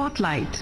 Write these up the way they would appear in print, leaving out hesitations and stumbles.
Spotlight.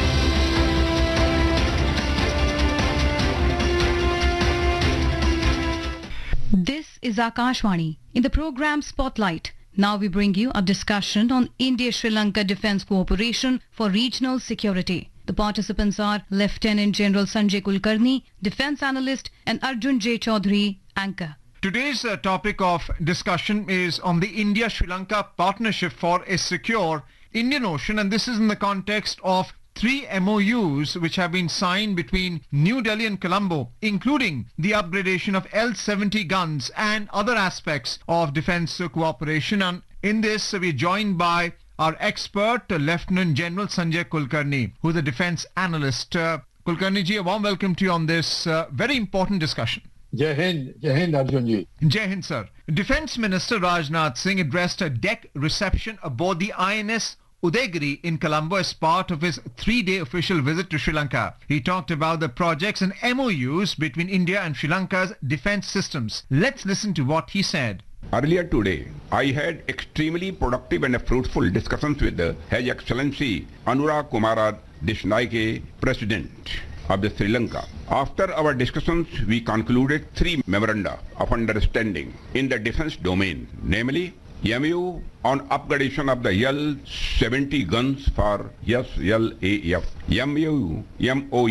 This is Akashvani. In the program Spotlight, now we bring you a discussion on India-Sri Lanka Defence Cooperation for Regional Security. The participants are Lieutenant General Sanjay Kulkarni, Defence Analyst, and Arjun J. Chaudhary, Anchor. Today's topic of discussion is on the India-Sri Lanka Partnership for a Secure Indian Ocean, and this is in the context of 3 MOUs which have been signed between New Delhi and Colombo, including the upgradation of L-70 guns and other aspects of defence cooperation. And in this, we're joined by our expert, Lieutenant General Sanjay Kulkarni, who is a defence analyst. Kulkarni ji, a warm welcome to you on this very important discussion. Jai Hind Arjun ji. Jai Hind, sir. Defence Minister Rajnath Singh addressed a deck reception aboard the INS Udaygiri in Colombo as part of his 3-day official visit to Sri Lanka. He talked about the projects and MOUs between India and Sri Lanka's defence systems. Let's listen to what he said. Earlier today, I had extremely productive and fruitful discussions with His Excellency Anurag Kumar Disnaike, President of the Sri Lanka. After our discussions, we concluded 3 memoranda of understanding in the defence domain, namely MOU on upgradation of the L-70 guns for SLAF, MOU